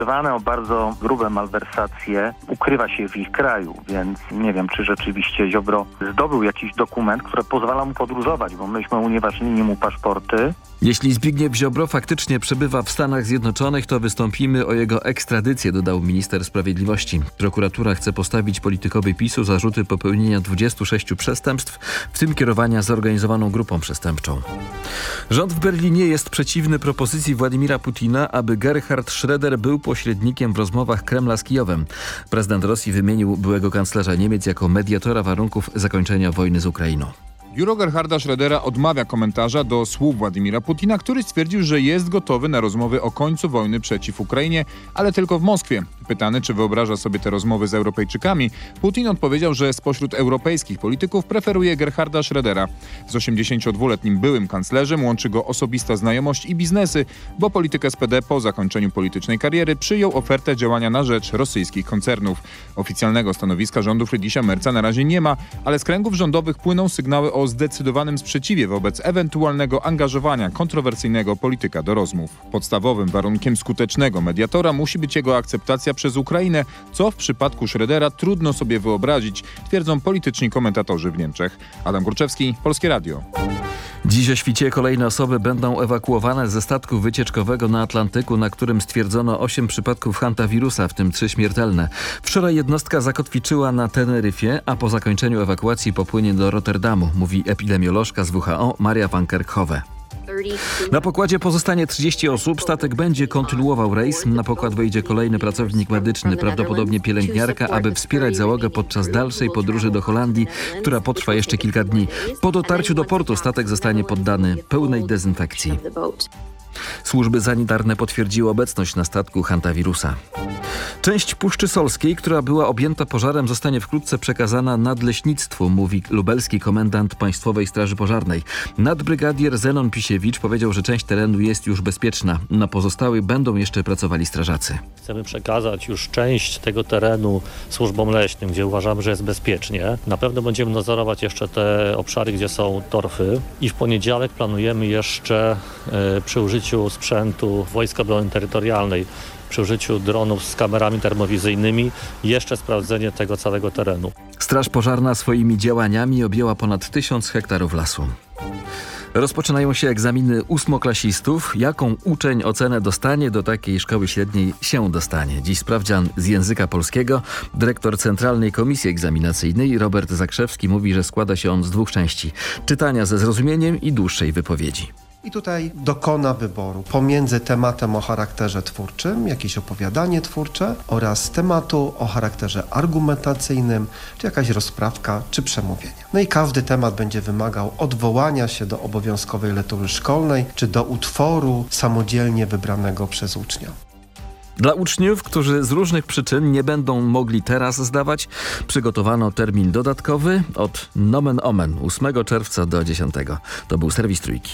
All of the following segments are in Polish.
O bardzo grube malwersacje ukrywa się w ich kraju, więc nie wiem, czy rzeczywiście Ziobro zdobył jakiś dokument, który pozwala mu podróżować, bo myśmy unieważnili mu paszporty. Jeśli Zbigniew Ziobro faktycznie przebywa w Stanach Zjednoczonych, to wystąpimy o jego ekstradycję, dodał minister sprawiedliwości. Prokuratura chce postawić politykowi PiS-u zarzuty popełnienia 26 przestępstw, w tym kierowania zorganizowaną grupą przestępczą. Rząd w Berlinie jest przeciwny propozycji Władimira Putina, aby Gerhard Schröder był pośrednikiem w rozmowach Kremla z Kijowem. Prezydent Rosji wymienił byłego kanclerza Niemiec jako mediatora warunków zakończenia wojny z Ukrainą. Biuro Gerharda Schrödera odmawia komentarza do słów Władimira Putina, który stwierdził, że jest gotowy na rozmowy o końcu wojny przeciw Ukrainie, ale tylko w Moskwie. Pytany, czy wyobraża sobie te rozmowy z Europejczykami, Putin odpowiedział, że spośród europejskich polityków preferuje Gerharda Schrödera. Z 82-letnim byłym kanclerzem łączy go osobista znajomość i biznesy, bo polityk SPD po zakończeniu politycznej kariery przyjął ofertę działania na rzecz rosyjskich koncernów. Oficjalnego stanowiska rządu Friedricha Merza na razie nie ma, ale z kręgów rządowych płyną sygnały o zdecydowanym sprzeciwie wobec ewentualnego angażowania kontrowersyjnego polityka do rozmów. Podstawowym warunkiem skutecznego mediatora musi być jego akceptacja przez Ukrainę, co w przypadku Schrödera trudno sobie wyobrazić, twierdzą polityczni komentatorzy w Niemczech. Adam Górczewski, Polskie Radio. Dziś o świcie kolejne osoby będą ewakuowane ze statku wycieczkowego na Atlantyku, na którym stwierdzono 8 przypadków hantawirusa, w tym 3 śmiertelne. Wczoraj jednostka zakotwiczyła na Teneryfie, a po zakończeniu ewakuacji popłynie do Rotterdamu, mówi epidemiolożka z WHO Maria van Kerkhove. Na pokładzie pozostanie 30 osób. Statek będzie kontynuował rejs. Na pokład wejdzie kolejny pracownik medyczny, prawdopodobnie pielęgniarka, aby wspierać załogę podczas dalszej podróży do Holandii, która potrwa jeszcze kilka dni. Po dotarciu do portu statek zostanie poddany pełnej dezynfekcji. Służby sanitarne potwierdziły obecność na statku hantawirusa. Część Puszczy Solskiej, która była objęta pożarem, zostanie wkrótce przekazana nadleśnictwu, mówi lubelski komendant Państwowej Straży Pożarnej. Nadbrygadier Zenon Pisiewicz powiedział, że część terenu jest już bezpieczna. Na pozostałych będą jeszcze pracowali strażacy. Chcemy przekazać już część tego terenu służbom leśnym, gdzie uważamy, że jest bezpiecznie. Na pewno będziemy nadzorować jeszcze te obszary, gdzie są torfy i w poniedziałek planujemy jeszcze przy użyciu sprzętu Wojska Obrony Terytorialnej, przy użyciu dronów z kamerami termowizyjnymi jeszcze sprawdzenie tego całego terenu. Straż Pożarna swoimi działaniami objęła ponad 1000 hektarów lasu. Rozpoczynają się egzaminy ósmoklasistów. Jaką uczeń ocenę dostanie, do takiej szkoły średniej się dostanie. Dziś sprawdzian z języka polskiego. Dyrektor Centralnej Komisji Egzaminacyjnej Robert Zakrzewski mówi, że składa się on z 2 części. Czytania ze zrozumieniem i dłuższej wypowiedzi. I tutaj dokona wyboru pomiędzy tematem o charakterze twórczym, jakieś opowiadanie twórcze, oraz tematu o charakterze argumentacyjnym, czy jakaś rozprawka, czy przemówienie. No i każdy temat będzie wymagał odwołania się do obowiązkowej lektury szkolnej, czy do utworu samodzielnie wybranego przez ucznia. Dla uczniów, którzy z różnych przyczyn nie będą mogli teraz zdawać, przygotowano termin dodatkowy od nomen omen 8 czerwca do 10. To był serwis Trójki.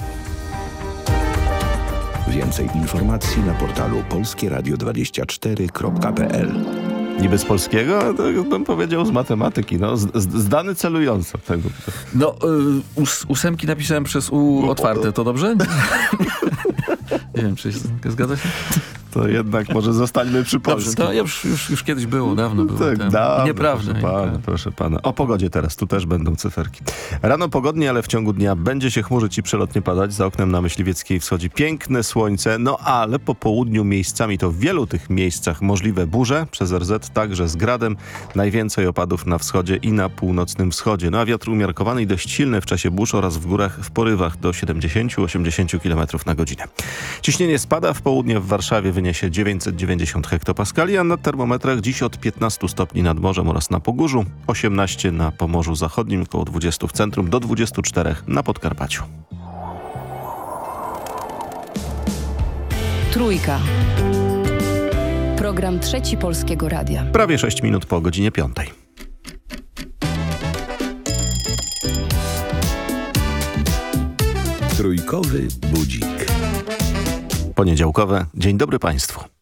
Więcej informacji na portalu polskieradio24.pl. Niby z polskiego, to bym powiedział z matematyki. No, zdany celująco. No, 8 napisałem przez U otwarte, to dobrze? Nie wiem, czy zgadza się? To jednak może zostańmy przy polskim. Dobrze, to już kiedyś było, dawno było. Tak, dawno, nieprawda. Proszę pana. O pogodzie teraz, tu też będą cyferki. Rano pogodnie, ale w ciągu dnia będzie się chmurzyć i przelotnie padać. Za oknem na Myśliwieckiej wschodzi piękne słońce, no ale po południu miejscami to w wielu tych miejscach możliwe burze, przez RZ także z gradem. Najwięcej opadów na wschodzie i na północnym wschodzie. No a wiatr umiarkowany i dość silny w czasie burz oraz w górach w porywach do 70-80 km na godzinę. Ciśnienie spada, w południe w Warszawie wyniesie 990 hektopaskali, a na termometrach dziś od 15 stopni nad morzem oraz na Pogórzu, 18 na Pomorzu Zachodnim, około 20 w centrum, do 24 na Podkarpaciu. Trójka. Program Trzeci Polskiego Radia. Prawie 6 minut po godzinie 5. Trójkowy budzik. Poniedziałkowe. Dzień dobry Państwu.